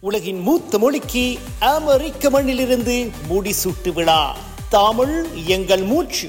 உலகின் மூத்த மொழிக்கு அமெரிக்க மண்ணிலிருந்து முடிசூட்டு விழா. தமிழ் எங்கள் மூச்சு.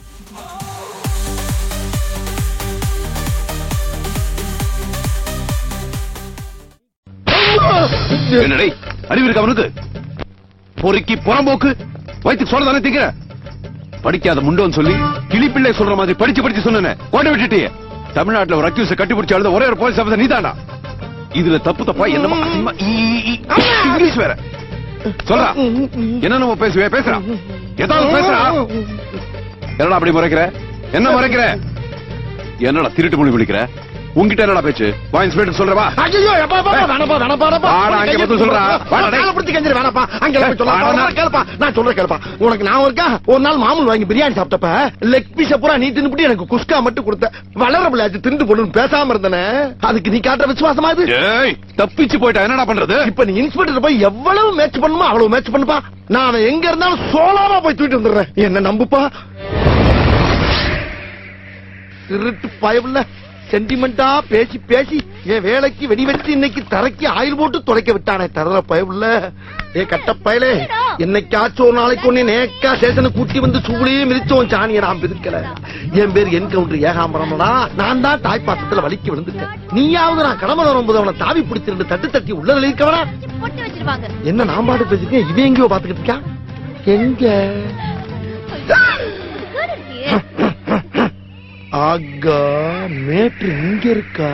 என்னடே அறிவு இருக்கு அவனுக்கு? பொறுக்கி புறம்போக்கு வயிற்று சொல்லதானே திங்கிற? படிக்காத முண்டோன்னு சொல்லி கிளிப்பிள்ளை சொல்ற மாதிரி படிச்சு சொன்னேன். கோட்டை விட்டுட்டே தமிழ்நாட்டுல ஒரு அக்யூஸ் கட்டிப்பிடிச்சு அழுத ஒரே ஒரு போலீஸ் ஆபீசர் நீதானா? இதுல தப்பா என்னமா இங்கிலீஷ் வேற சொல்றா. என்ன நம்ம பேசுறா ஏதாவது பேசுறா? என்னடா அப்படி முறைக்கிற? என்ன முறைக்கிற? என்னடா திருட்டு மொழி விழிக்கிற? உங்ககிட்ட என்னடா பேச்சு? வா இன்ஸ்பெக்டர் சொல்றவா. ஐயோ வேணப்பா அங்க வந்து சொல்றா. வேணப்பா அங்க கேளுப்பா. நான் சொல்ற கேளுப்பா. உனக்கு நான் இருக்கா ஒரு நாள் மாமூல் வாங்கி பிரியாணி சாப்பிட்டப்ப லெக் பீஸ பூரா நீ தின்னுபிட்டு எனக்கு குஸ்கா மட்டும் கொடுத்த. வளரபிள் ஆச்சு திண்டு போடுன்னு பேசாம இருந்தனே. அதுக்கு நீ காட்டுற விசுவாசமா இது? தப்பிச்சு போயிட்டா என்னடா பண்றது? இப்ப நீ இன்ஸ்பெக்டர் போய் எவ்வளவு மேட்ச் பண்ணுமோ அவ்வளவு மேட்ச் பண்ணுப்பா. நான் அவன் எங்க இருந்தாலும் சோலாவா போய் தூக்கிட்டு வந்துடுறேன். என்ன நம்புப்பா. திருட்டு பயவுல சென்டிமெண்டா பேசி என் வேலைக்கு வெடி வச்சு இன்னைக்கு தரைக்கு ஆயில் போட்டு துடைக்க விட்டானே தர பயவுல. ஏ கட்ட பயலே, என்னைக்காச்சும் ஒரு நாளைக்கு ஒண்ணு நேக்கா ஸ்டேஷனை கூட்டி வந்து சூளையே மிதிச்சோம். சாணியை நான் பிரிக்கல. என் பேர் என்கவுண்டர் ஏகாம்பரம்டா. நான் தான் தாய்ப்பாசத்துல வலிக்கு விழுந்துட்டேன். நீயாவது நான் கடமை வரும்போது அவனை தாவி பிடிச்சிருந்து தட்டி உள்ள இருக்கவனா என்ன நான் பாட்டு பேசிருக்கேன். இவன் எங்கேயோ பாத்துக்கிட்டு இருக்கா? எங்க ஆகா மேட்ரு இங்க இருக்கா?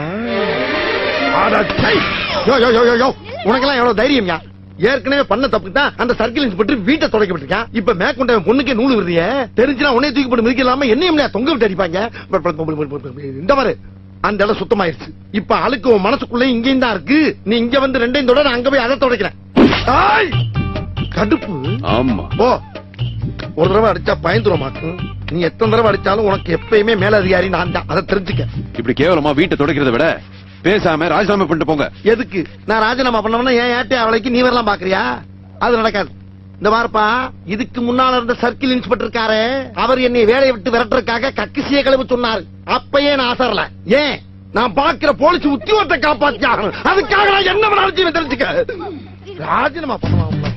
உனக்கெல்லாம் எவ்வளவு தைரியம்? ஏற்கனவே பண்ண தப்பு தான் அந்த சர்க்கிள் இன்ஸ்பெக்டர் வீட்டை தொடக்கப்பட்டிருக்கான். இப்ப மேற்கொண்ட பொண்ணுக்கே நூல் விடுறிய தெரிஞ்சுனா உடனே தூக்கி போட்டு மிதிக்கலாம என்னையும் தொங்க விட்டு அடிப்பாங்க. இந்த மாதிரி அந்த இடம் சுத்தமாயிருச்சு. இப்ப அழுக்கு மனசுக்குள்ள இங்கேயும் தான் இருக்கு. நீ இங்க வந்து ரெண்டையும் தொட, நான் அங்க போய் அதை தொடக்கிறேன். கடுப்பு. ஆமா ஓ ஒரு தடவை அடிச்சா பயந்துருமாக்கும். நீ எத்தனை தடவை அடிச்சாலும் உனக்கு எப்பயுமே மேல அதிகாரி நான் தான். அதை தெரிஞ்சுக்க. இப்படி கேவலமா வீட்டை துடைக்கிறத விட பேசாம ராஜினாமா பண்ணிட்டு போங்க. எதுக்கு? நான் ராஜினாமா பண்ணவனா ஏன் ஏட்டே அவளைக்கு நீ வரலாம் பாக்குறியா? அது நடக்காது. இந்த மாதிரிப்பா இதுக்கு முன்னால இருந்த சர்க்கிள் இன்ஸ்பெக்டர் இருக்காரு, அவர் என்னை வேலையை விட்டு விரட்டுறதுக்காக கக்கிசிய கிளம்பி சொன்னாரு. அப்பயே நான் அசரல. ஏன்? நான் பாக்குற போலீஸ் உத்தியோகத்தை காப்பாத்தி ஆகணும். அதுக்காக நான் என்ன பண்ணாலும் தெரிஞ்சுக்க. ராஜினாமா பண்ணலாம்.